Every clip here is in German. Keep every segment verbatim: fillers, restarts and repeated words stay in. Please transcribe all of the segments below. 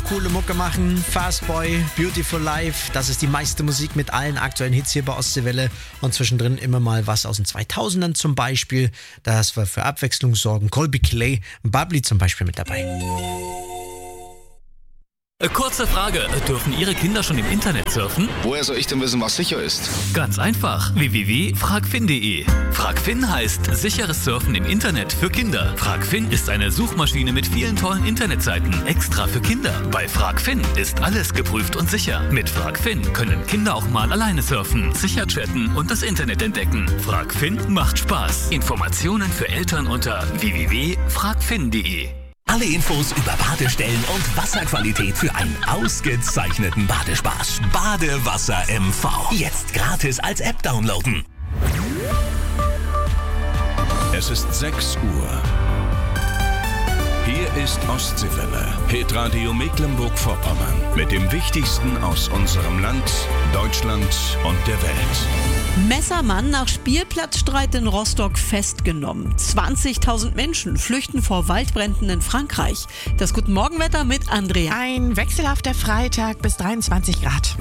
coole Mucke machen. Fastboy, Beautiful Life, das ist die meiste Musik mit allen aktuellen Hits hier bei Ostseewelle. Und zwischendrin immer mal was aus den zweitausendern zum Beispiel. Das war für Abwechslung sorgen. Colby Clay, Bubbly zum Beispiel mit dabei. Kurze Frage, dürfen Ihre Kinder schon im Internet surfen? Woher soll ich denn wissen, was sicher ist? Ganz einfach, w w w punkt fragfin punkt de. Fragfin heißt sicheres Surfen im Internet für Kinder. Fragfin ist eine Suchmaschine mit vielen tollen Internetseiten, extra für Kinder. Bei Fragfin ist alles geprüft und sicher. Mit Fragfin können Kinder auch mal alleine surfen, sicher chatten und das Internet entdecken. Fragfin macht Spaß. Informationen für Eltern unter w w w punkt fragfin punkt de. Alle Infos über Badestellen und Wasserqualität für einen ausgezeichneten Badespaß. Badewasser M V. Jetzt gratis als App downloaden. Es ist sechs Uhr. Hier ist Ostseewelle, Hitradio Mecklenburg-Vorpommern. Mit dem Wichtigsten aus unserem Land, Deutschland und der Welt. Messermann nach Spielplatzstreit in Rostock festgenommen. zwanzigtausend Menschen flüchten vor Waldbränden in Frankreich. Das Guten Morgenwetter mit Andrea. Ein wechselhafter Freitag bis dreiundzwanzig Grad.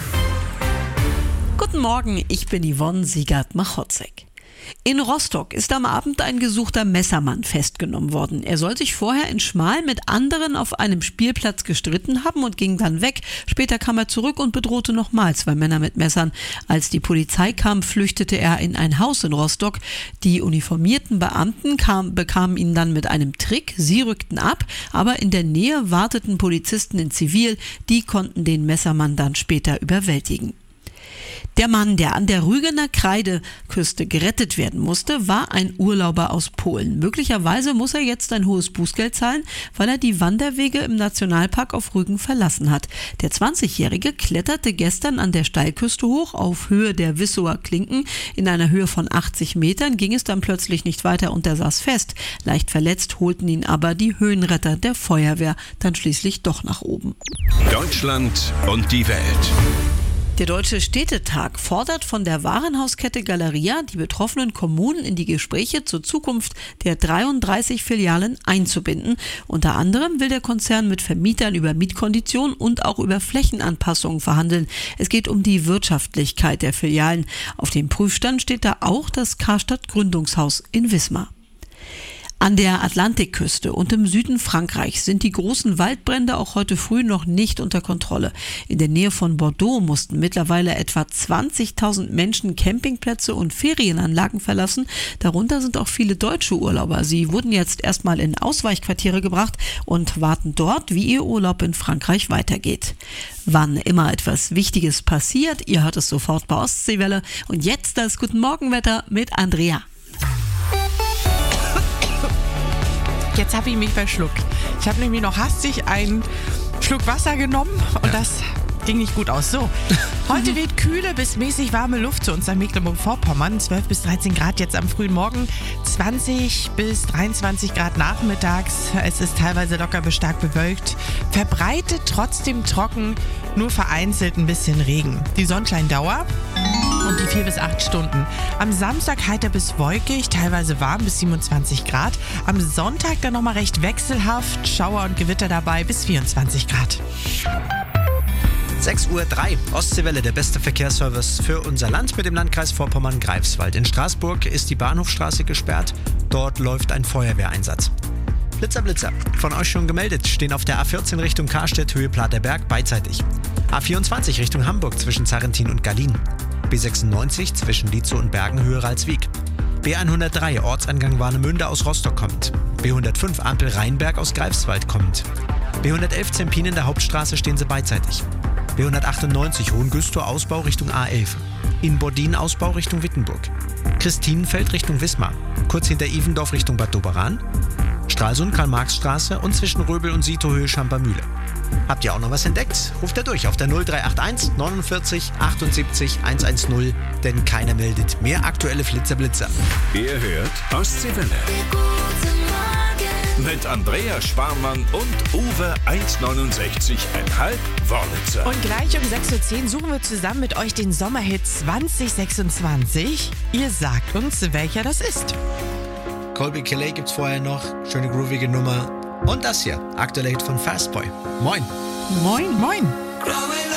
Guten Morgen, ich bin Yvonne Siegert-Machotzek. In Rostock ist am Abend ein gesuchter Messermann festgenommen worden. Er soll sich vorher in Schmal mit anderen auf einem Spielplatz gestritten haben und ging dann weg. Später kam er zurück und bedrohte nochmal zwei Männer mit Messern. Als die Polizei kam, flüchtete er in ein Haus in Rostock. Die uniformierten Beamten kam, bekamen ihn dann mit einem Trick. Sie rückten ab, aber in der Nähe warteten Polizisten in Zivil. Die konnten den Messermann dann später überwältigen. Der Mann, der an der Rügener Kreideküste gerettet werden musste, war ein Urlauber aus Polen. Möglicherweise muss er jetzt ein hohes Bußgeld zahlen, weil er die Wanderwege im Nationalpark auf Rügen verlassen hat. Der zwanzigjährige kletterte gestern an der Steilküste hoch auf Höhe der Wissower Klinken. In einer Höhe von achtzig Metern ging es dann plötzlich nicht weiter und er saß fest. Leicht verletzt holten ihn aber die Höhenretter der Feuerwehr dann schließlich doch nach oben. Deutschland und die Welt. Der Deutsche Städtetag fordert von der Warenhauskette Galeria die betroffenen Kommunen in die Gespräche zur Zukunft der dreiunddreißig Filialen einzubinden. Unter anderem will der Konzern mit Vermietern über Mietkonditionen und auch über Flächenanpassungen verhandeln. Es geht um die Wirtschaftlichkeit der Filialen. Auf dem Prüfstand steht da auch das Karstadt Gründungshaus in Wismar. An der Atlantikküste und im Süden Frankreichs sind die großen Waldbrände auch heute früh noch nicht unter Kontrolle. In der Nähe von Bordeaux mussten mittlerweile etwa zwanzigtausend Menschen Campingplätze und Ferienanlagen verlassen. Darunter sind auch viele deutsche Urlauber. Sie wurden jetzt erstmal in Ausweichquartiere gebracht und warten dort, wie ihr Urlaub in Frankreich weitergeht. Wann immer etwas Wichtiges passiert, ihr hört es sofort bei Ostseewelle. Und jetzt das Guten Morgenwetter mit Andrea. Jetzt habe ich mich verschluckt. Ich habe nämlich noch hastig einen Schluck Wasser genommen und ja. Das ging nicht gut aus. So, heute weht kühle bis mäßig warme Luft zu uns nach Mecklenburg-Vorpommern. zwölf bis dreizehn Grad jetzt am frühen Morgen, zwanzig bis dreiundzwanzig Grad nachmittags. Es ist teilweise locker bis stark bewölkt. Verbreitet trotzdem trocken, nur vereinzelt ein bisschen Regen. Die Sonnenscheindauer und die vier bis acht Stunden. Am Samstag heiter bis wolkig, teilweise warm bis siebenundzwanzig Grad. Am Sonntag dann nochmal recht wechselhaft, Schauer und Gewitter dabei bis vierundzwanzig Grad. sechs Uhr drei, Ostseewelle, der beste Verkehrsservice für unser Land mit dem Landkreis Vorpommern-Greifswald. In Straßburg ist die Bahnhofstraße gesperrt, dort läuft ein Feuerwehreinsatz. Blitzer, Blitzer, von euch schon gemeldet, stehen auf der A vierzehn Richtung Karstedt, Höhe Platerberg, beidseitig. A vierundzwanzig Richtung Hamburg zwischen Zarrentin und Gallien. B sechsundneunzig zwischen Lietzow und Bergen, Höhe Ralswiek. B hundertdrei, Ortsangang Warnemünde aus Rostock kommt. B hundertfünf, Ampel Rheinberg aus Greifswald kommt. B hundertelf, Zempin in der Hauptstraße, stehen sie beidseitig. B hundertachtundneunzig, Hohengüstrow, Ausbau Richtung A elf. In Bordin, Ausbau Richtung Wittenburg. Christinenfeld Richtung Wismar. Kurz hinter Ivendorf Richtung Bad Doberan. Stralsund, Karl-Marx-Straße und zwischen Röbel und Sito, Höhe Schampermühle. Habt ihr auch noch was entdeckt? Ruft er durch auf der null drei acht eins neunundvierzig achtundsiebzig hundertzehn, denn keiner meldet mehr aktuelle Flitzer-Blitzer. Ihr hört Ostseewelle. Mit Andrea Sparmann und Uwe eins neunundsechzig Komma fünf Wörlitzer. Und gleich um sechs Uhr zehn suchen wir zusammen mit euch den Sommerhit zwanzig sechsundzwanzig. Ihr sagt uns, welcher das ist. Colby Clay gibt's vorher noch, schöne groovige Nummer. Und das hier, aktuelle Hit von Fastboy. Moin! Moin. Moin.